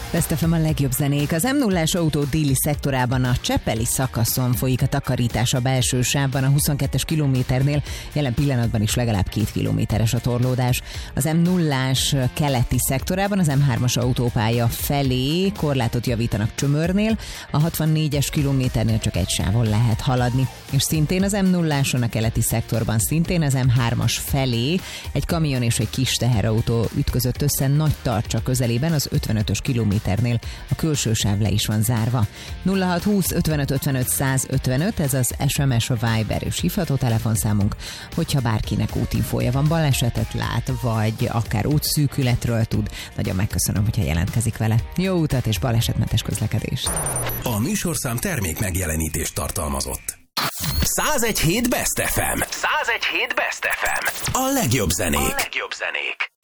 Best FM a legjobb zenék. Az M0-ás autó déli szektorában a Csepeli szakaszon folyik a takarítás a belső sávban, a 22-es kilométernél. Jelen pillanatban is legalább 2 kilométeres a torlódás. Az M0-ás keleti szektorában az M3-as autópálya felé korlátot javítanak Csömörnél, a 64-es kilométernél csak egy sávon lehet haladni. És szintén az M0-áson a keleti szektorban szintén az M3-as felé egy kamion és egy kis teherautó ütközött össze Nagytarcsa közelében, az 55-ös kilométernél a külső sáv le is van zárva. 0620 55 55 155, ez az SMS, a Viber és hívható telefonszámunk, hogyha bárkinek útinfója van, balesetet lát, vagy akár útszűkületről tud. Nagyon megköszönöm, hogyha jelentkezik vele. Jó utat és balesetmentes közlekedést! A műsorszám termék megjelenítést tartalmazott. 101.7 Best FM. 101.7 Best FM. A legjobb zenék.